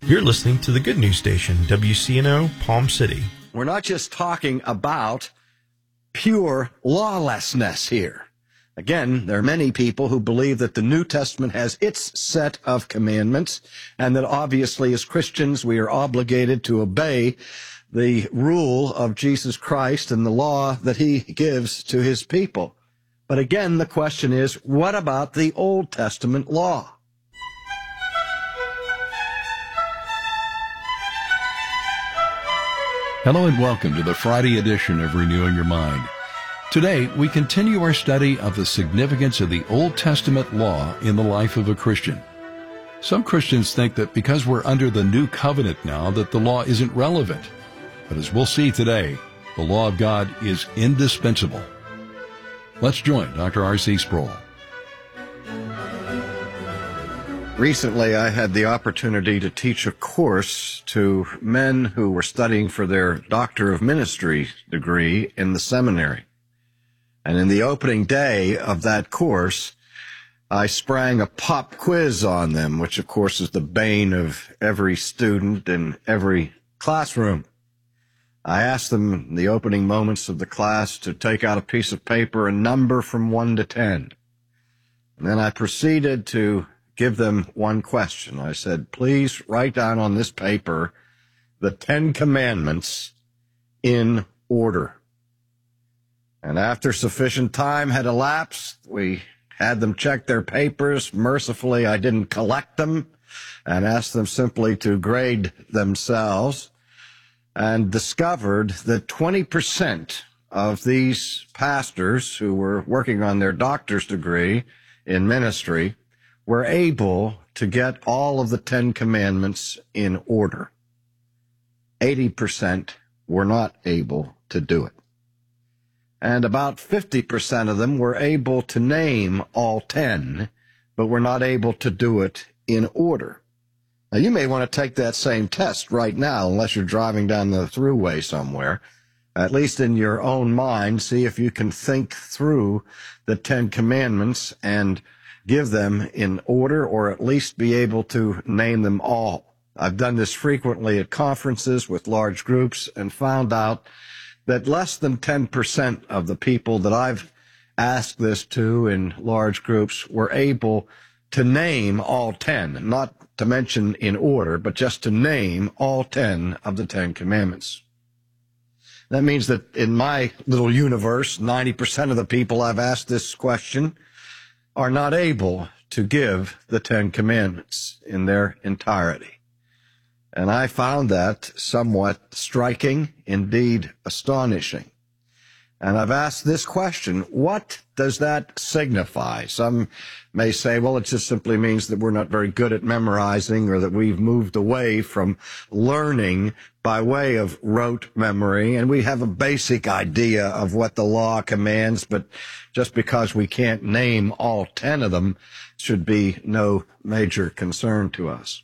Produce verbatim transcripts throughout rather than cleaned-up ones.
You're listening to the Good News Station, W C N O, Palm City. We're not just talking about pure lawlessness here. Again, there are many people who believe that the New Testament has its set of commandments, and that obviously as Christians we are obligated to obey the rule of Jesus Christ and the law that he gives to his people. But again, the question is, what about the Old Testament law? Hello and welcome to the Friday edition of Renewing Your Mind. Today, we continue our study of the significance of the Old Testament law in the life of a Christian. Some Christians think that because we're under the new covenant now, that the law isn't relevant. But as we'll see today, the law of God is indispensable. Let's join Doctor R C Sproul. Recently, I had the opportunity to teach a course to men who were studying for their Doctor of Ministry degree in the seminary. And in the opening day of that course, I sprang a pop quiz on them, which of course is the bane of every student in every classroom. I asked them in the opening moments of the class to take out a piece of paper and number from one to ten. And then I proceeded to give them one question. I said, please write down on this paper the Ten Commandments in order. And after sufficient time had elapsed, we had them check their papers. Mercifully, I didn't collect them and asked them simply to grade themselves, and discovered that twenty percent of these pastors who were working on their doctor's degree in ministry were able to get all of the Ten Commandments in order. eighty percent were not able to do it. And about fifty percent of them were able to name all ten, but were not able to do it in order. Now, you may want to take that same test right now, unless you're driving down the thruway somewhere. At least in your own mind, see if you can think through the Ten Commandments and give them in order, or at least be able to name them all. I've done this frequently at conferences with large groups and found out that less than ten percent of the people that I've asked this to in large groups were able to name all ten, not to mention in order, but just to name all ten of the Ten Commandments. That means that in my little universe, ninety percent of the people I've asked this question are not able to give the Ten Commandments in their entirety. And I found that somewhat striking, indeed astonishing. And I've asked this question, what does that signify? Some may say, well, it just simply means that we're not very good at memorizing, or that we've moved away from learning by way of rote memory, and we have a basic idea of what the law commands, but just because we can't name all ten of them should be no major concern to us.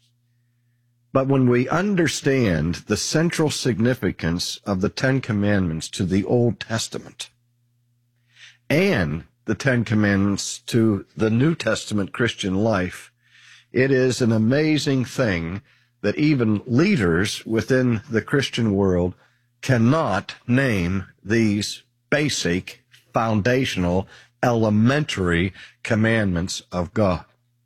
But when we understand the central significance of the Ten Commandments to the Old Testament and the Ten Commandments to the New Testament Christian life, it is an amazing thing that even leaders within the Christian world cannot name these basic, foundational, elementary commandments of God.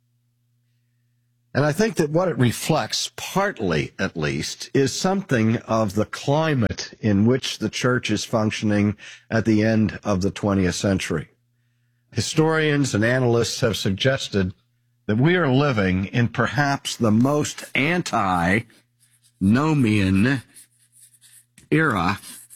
And I think that what it reflects, partly at least, is something of the climate in which the church is functioning at the end of the twentieth century. Historians and analysts have suggested that we are living in perhaps the most anti-nomian era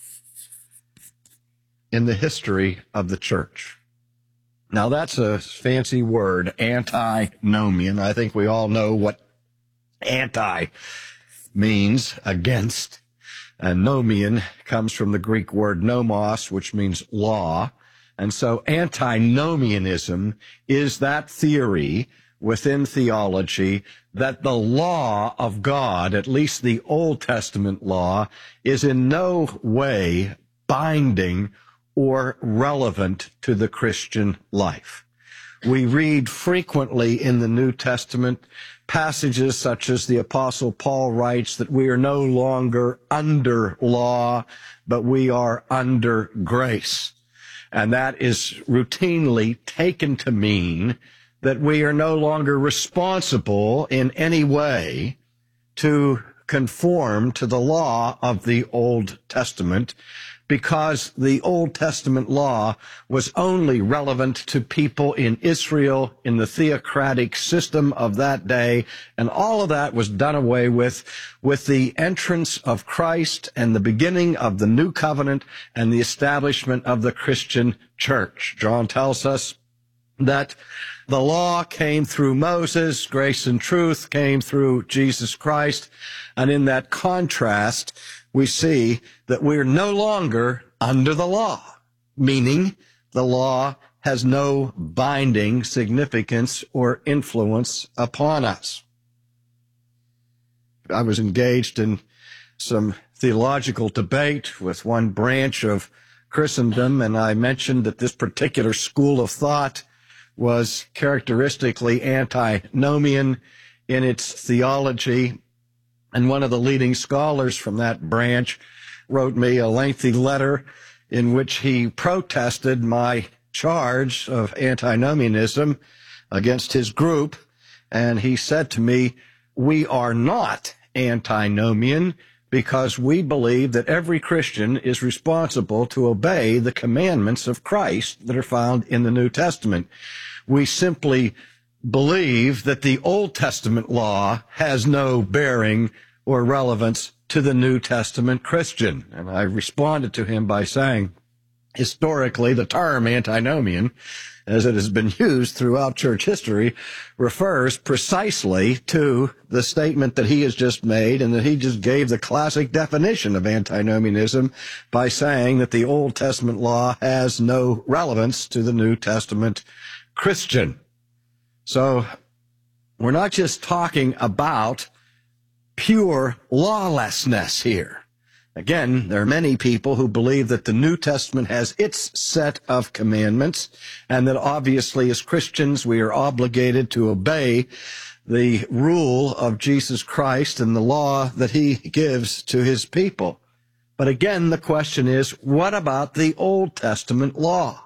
in the history of the church. Now, that's a fancy word, antinomian. I think we all know what anti means, against. And nomian comes from the Greek word nomos, which means law. And so antinomianism is that theory within theology that the law of God, at least the Old Testament law, is in no way binding or relevant to the Christian life. We read frequently in the New Testament passages such as the Apostle Paul writes that we are no longer under law, but we are under grace. And that is routinely taken to mean that we are no longer responsible in any way to conform to the law of the Old Testament, because the Old Testament law was only relevant to people in Israel in the theocratic system of that day, and all of that was done away with with the entrance of Christ and the beginning of the New Covenant and the establishment of the Christian church. John tells us that the law came through Moses, grace and truth came through Jesus Christ, and in that contrast, we see that we're no longer under the law, meaning the law has no binding significance or influence upon us. I was engaged in some theological debate with one branch of Christendom, and I mentioned that this particular school of thought was characteristically antinomian in its theology. And one of the leading scholars from that branch wrote me a lengthy letter in which he protested my charge of antinomianism against his group. And he said to me, we are not antinomian because we believe that every Christian is responsible to obey the commandments of Christ that are found in the New Testament. We simply believe that the Old Testament law has no bearing or relevance to the New Testament Christian. And I responded to him by saying, historically, the term antinomian, as it has been used throughout church history, refers precisely to the statement that he has just made, and that he just gave the classic definition of antinomianism by saying that the Old Testament law has no relevance to the New Testament Christian. So we're not just talking about pure lawlessness here. Again, there are many people who believe that the New Testament has its set of commandments, and that obviously as Christians we are obligated to obey the rule of Jesus Christ and the law that he gives to his people. But again, the question is, what about the Old Testament law?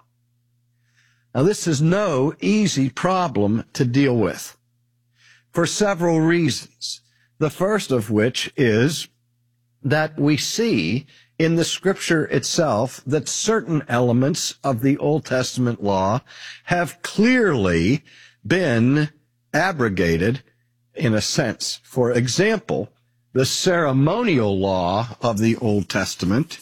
Now, this is no easy problem to deal with for several reasons. The first of which is that we see in the Scripture itself that certain elements of the Old Testament law have clearly been abrogated in a sense. For example, the ceremonial law of the Old Testament,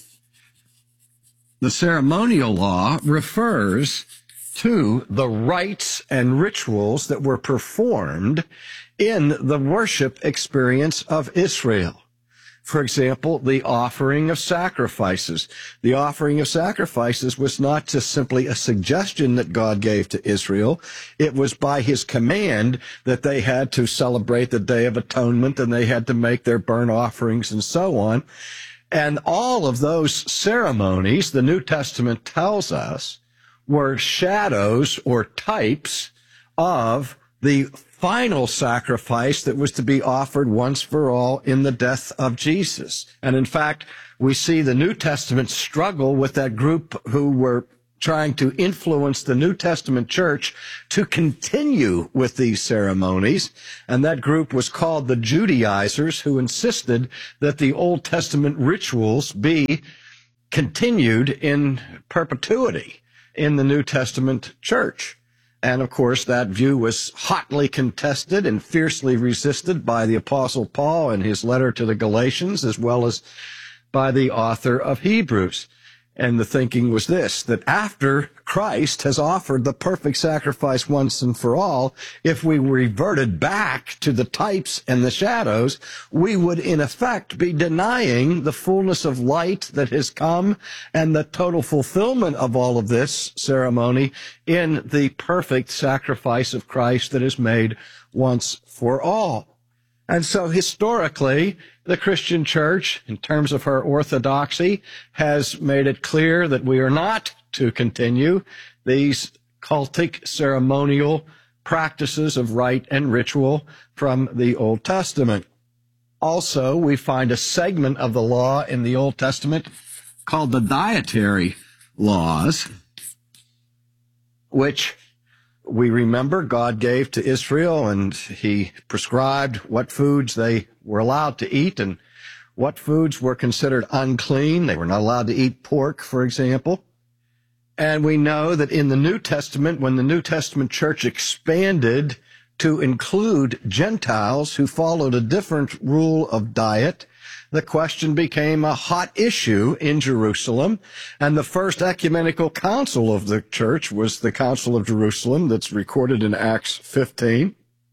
the ceremonial law refers to the rites and rituals that were performed in the worship experience of Israel. For example, the offering of sacrifices. The offering of sacrifices was not just simply a suggestion that God gave to Israel. It was by his command that they had to celebrate the Day of Atonement, and they had to make their burnt offerings and so on. And all of those ceremonies, the New Testament tells us, were shadows or types of the final sacrifice that was to be offered once for all in the death of Jesus. And in fact, we see the New Testament struggle with that group who were trying to influence the New Testament church to continue with these ceremonies. And that group was called the Judaizers, who insisted that the Old Testament rituals be continued in perpetuity in the New Testament church. And of course, that view was hotly contested and fiercely resisted by the Apostle Paul in his letter to the Galatians, as well as by the author of Hebrews. And the thinking was this, that after Christ has offered the perfect sacrifice once and for all, if we reverted back to the types and the shadows, we would in effect be denying the fullness of light that has come and the total fulfillment of all of this ceremony in the perfect sacrifice of Christ that is made once for all. And so historically, the Christian church, in terms of her orthodoxy, has made it clear that we are not to continue these cultic, ceremonial practices of rite and ritual from the Old Testament. Also, we find a segment of the law in the Old Testament called the dietary laws, which we remember God gave to Israel, and he prescribed what foods they were allowed to eat and what foods were considered unclean. They were not allowed to eat pork, for example. And we know that in the New Testament, when the New Testament church expanded to include Gentiles who followed a different rule of diet, the question became a hot issue in Jerusalem. And the first ecumenical council of the church was the Council of Jerusalem that's recorded in Acts fifteen,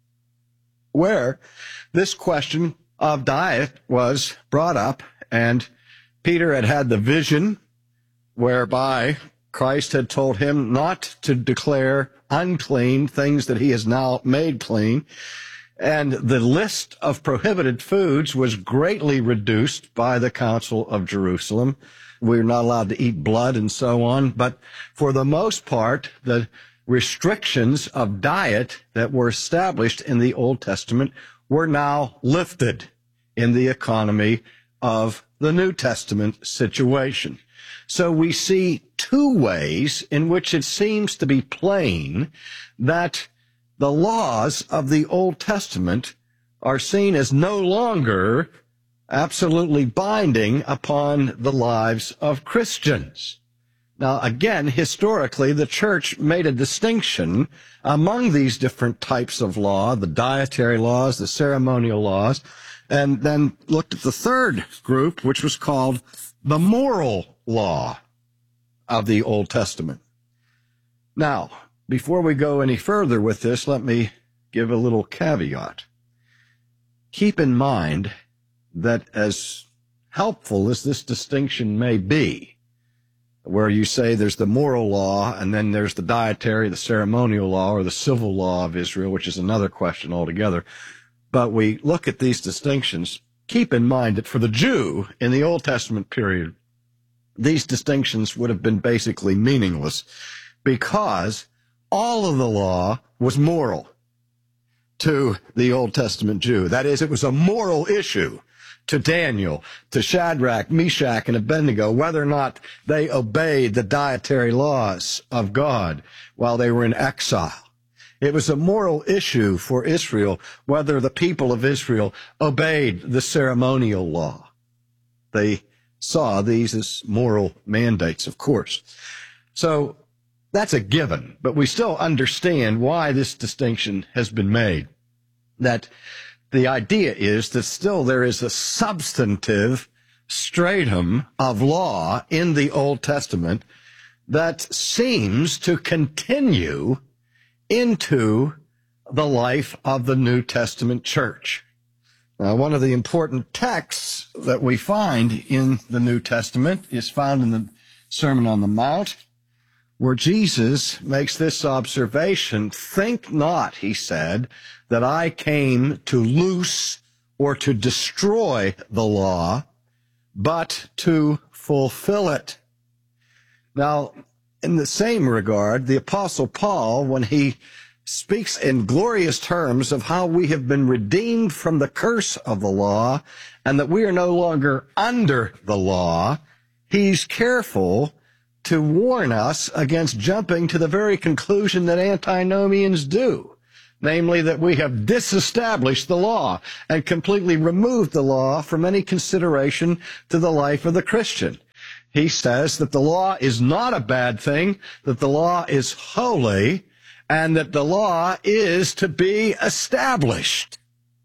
where this question of diet was brought up. And Peter had had the vision whereby Christ had told him not to declare unclean things that he has now made clean. And the list of prohibited foods was greatly reduced by the Council of Jerusalem. We were not allowed to eat blood and so on. But for the most part, the restrictions of diet that were established in the Old Testament were now lifted in the economy of the New Testament situation. So we see two ways in which it seems to be plain that the laws of the Old Testament are seen as no longer absolutely binding upon the lives of Christians. Now, again, historically, the church made a distinction among these different types of law, the dietary laws, the ceremonial laws, and then looked at the third group, which was called the moral law of the Old Testament. Now, before we go any further with this, let me give a little caveat. Keep in mind that as helpful as this distinction may be, where you say there's the moral law and then there's the dietary, the ceremonial law, or the civil law of Israel, which is another question altogether, but we look at these distinctions, keep in mind that for the Jew in the Old Testament period, these distinctions would have been basically meaningless because all of the law was moral to the Old Testament Jew. That is, it was a moral issue to Daniel, to Shadrach, Meshach, and Abednego, whether or not they obeyed the dietary laws of God while they were in exile. It was a moral issue for Israel whether the people of Israel obeyed the ceremonial law. They saw these as moral mandates, of course. So that's a given, but we still understand why this distinction has been made. That the idea is that still there is a substantive stratum of law in the Old Testament that seems to continue into the life of the New Testament church. Now, one of the important texts that we find in the New Testament is found in the Sermon on the Mount, where Jesus makes this observation, "Think not," he said, "that I came to loose or to destroy the law, but to fulfill it." Now, in the same regard, the Apostle Paul, when he speaks in glorious terms of how we have been redeemed from the curse of the law and that we are no longer under the law, he's careful to warn us against jumping to the very conclusion that antinomians do, namely that we have disestablished the law and completely removed the law from any consideration to the life of the Christian. He says that the law is not a bad thing, that the law is holy, and that the law is to be established.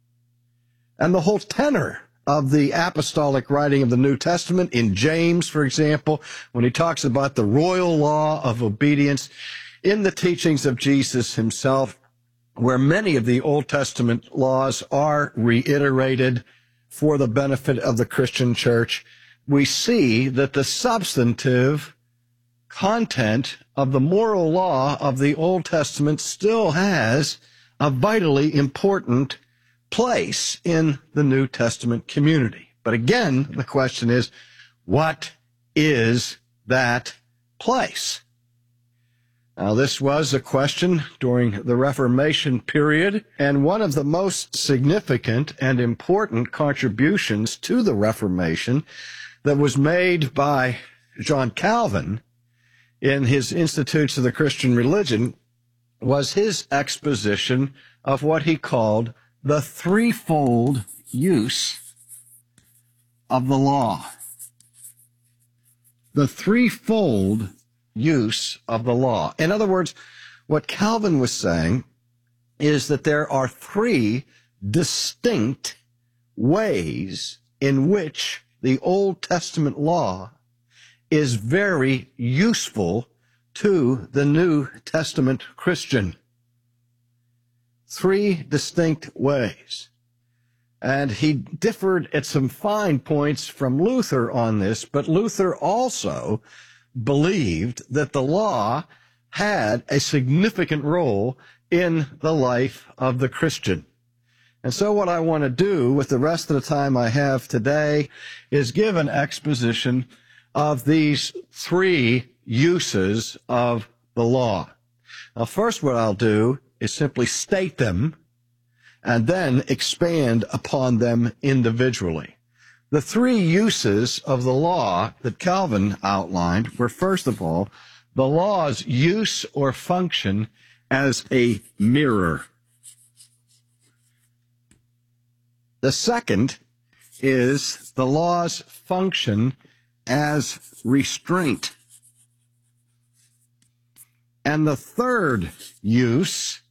And the whole tenor of the apostolic writing of the New Testament, in James, for example, when he talks about the royal law of obedience, in the teachings of Jesus himself, where many of the Old Testament laws are reiterated for the benefit of the Christian church, we see that the substantive content of the moral law of the Old Testament still has a vitally important place in the New Testament community. But again, the question is, what is that place? Now, this was a question during the Reformation period, and one of the most significant and important contributions to the Reformation that was made by John Calvin in his Institutes of the Christian Religion was his exposition of what he called the threefold use of the law. The threefold use of the law. In other words, what Calvin was saying is that there are three distinct ways in which the Old Testament law is very useful to the New Testament Christian. Three distinct ways. And he differed at some fine points from Luther on this, but Luther also believed that the law had a significant role in the life of the Christian. And so what I want to do with the rest of the time I have today is give an exposition of these three uses of the law. Now, first what I'll do is simply state them and then expand upon them individually. The three uses of the law that Calvin outlined were, first of all, the law's use or function as a mirror. The second is the law's function as restraint. And the third use,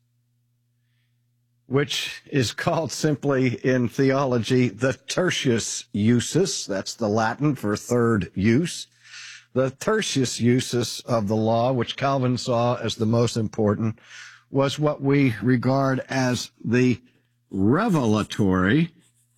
which is called simply in theology the tertius usus, that's the Latin for third use, the tertius usus of the law, which Calvin saw as the most important, was what we regard as the revelatory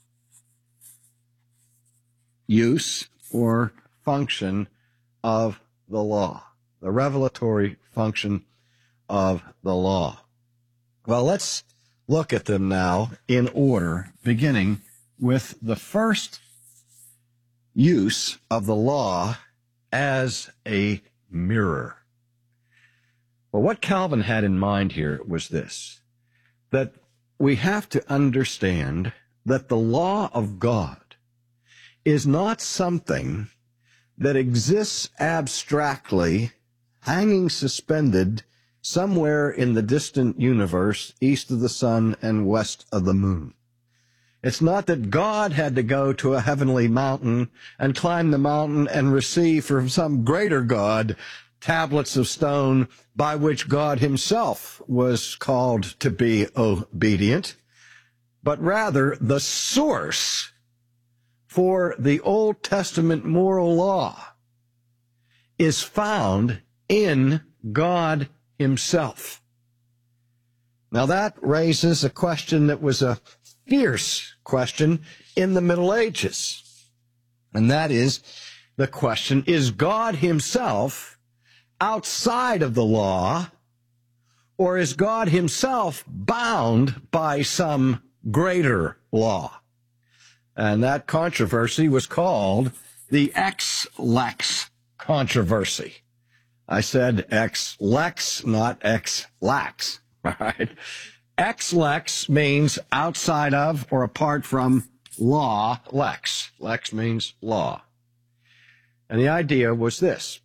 use or function of the law. The revelatory function of the law. Well, let's look at them now in order, beginning with the first use of the law as a mirror. Well, what Calvin had in mind here was this, that we have to understand that the law of God is not something that exists abstractly, hanging suspended somewhere in the distant universe, east of the sun and west of the moon. It's not that God had to go to a heavenly mountain and climb the mountain and receive from some greater God tablets of stone by which God himself was called to be obedient, but rather the source for the Old Testament moral law is found in God himself. Now that raises a question that was a fierce question in the Middle Ages. And that is the question, is God himself outside of the law, or is God himself bound by some greater law? And that controversy was called the ex lex controversy. I said ex lex, not ex lax, right? Ex lex means outside of or apart from law. Lex. Lex means law. And the idea was this.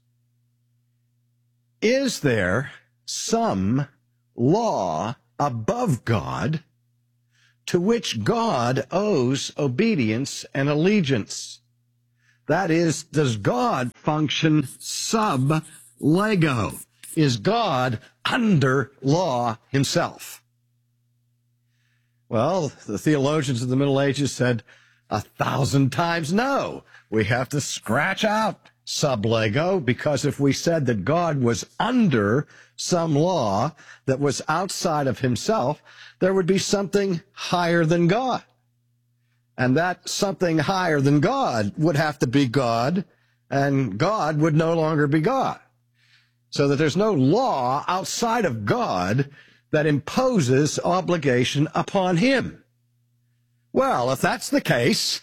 Is there some law above God to which God owes obedience and allegiance? That is, does God function sub lego? Is God under law himself? Well, the theologians of the Middle Ages said a thousand times no. We have to scratch out sub lego, because if we said that God was under some law that was outside of himself, there would be something higher than God. And that something higher than God would have to be God, and God would no longer be God. So that there's no law outside of God that imposes obligation upon him. Well, if that's the case,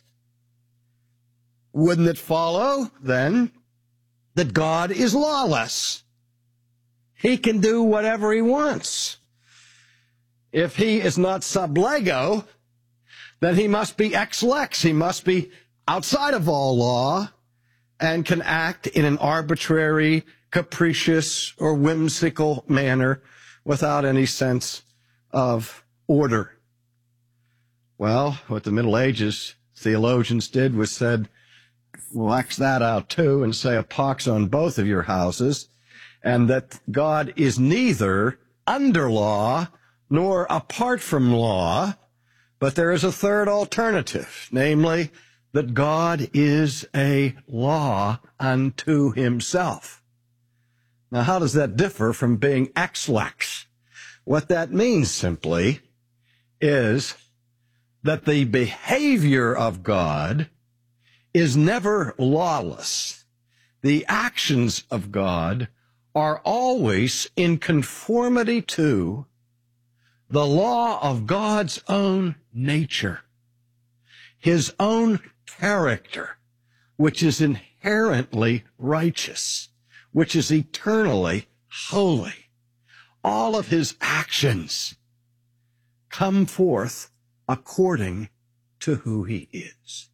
wouldn't it follow, then, that God is lawless? he can do whatever he wants. If he is not sub lego, then he must be ex lex. He must be outside of all law and can act in an arbitrary, capricious, or whimsical manner without any sense of order. Well, what the Middle Ages theologians did was said, we'll X that out too and say a pox on both of your houses, and that God is neither under law nor apart from law, but there is a third alternative, namely that God is a law unto himself. Now, how does that differ from being ex lex? What that means simply is that the behavior of God is never lawless. The actions of God are always in conformity to the law of God's own nature, his own character, which is inherently righteous, which is eternally holy. All of his actions come forth according to who he is.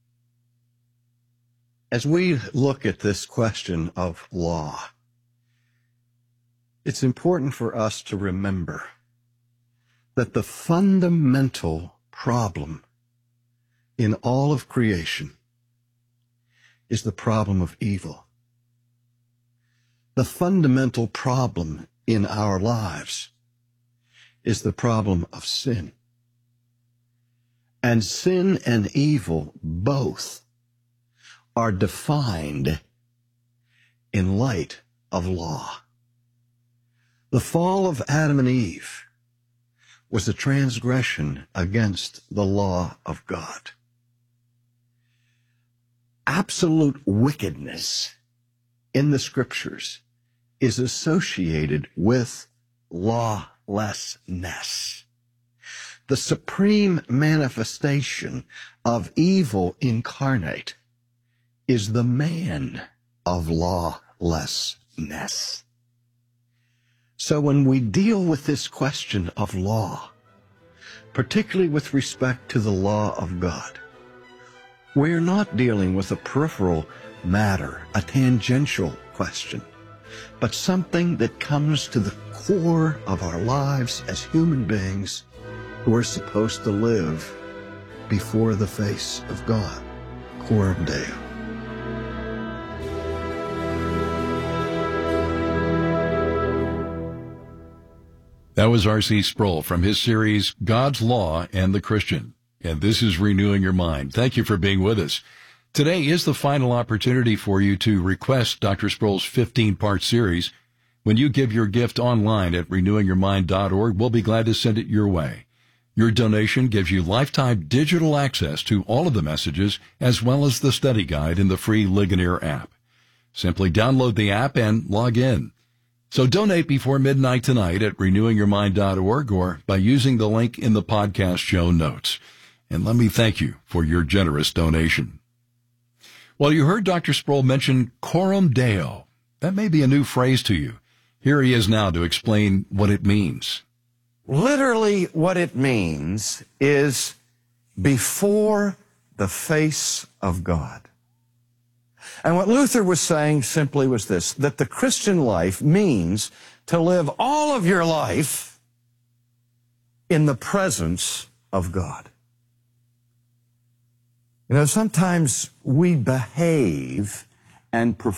As we look at this question of law, it's important for us to remember that the fundamental problem in all of creation is the problem of evil. The fundamental problem in our lives is the problem of sin. And sin and evil both are defined in light of law. The fall of Adam and Eve was a transgression against the law of God. Absolute wickedness in the Scriptures is associated with lawlessness. The supreme manifestation of evil incarnate is the man of lawlessness. So when we deal with this question of law, particularly with respect to the law of God, we're not dealing with a peripheral matter, a tangential question, but something that comes to the core of our lives as human beings who are supposed to live before the face of God. Coram Deo. That was R C Sproul from his series, God's Law and the Christian. And this is Renewing Your Mind. Thank you for being with us. Today is the final opportunity for you to request Doctor Sproul's fifteen-part series. When you give your gift online at renewing your mind dot org, we'll be glad to send it your way. Your donation gives you lifetime digital access to all of the messages, as well as the study guide in the free Ligonier app. Simply download the app and log in. So donate before midnight tonight at renewing your mind dot org or by using the link in the podcast show notes. And let me thank you for your generous donation. Well, you heard Doctor Sproul mention Coram Deo. That may be a new phrase to you. Here he is now to explain what it means. Literally what it means is before the face of God. And what Luther was saying simply was this, that the Christian life means to live all of your life in the presence of God. You know, sometimes we behave and perform